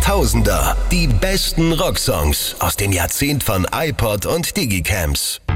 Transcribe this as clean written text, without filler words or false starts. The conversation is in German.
Tausender. Die besten Rocksongs aus dem Jahrzehnt von iPod und Digicams.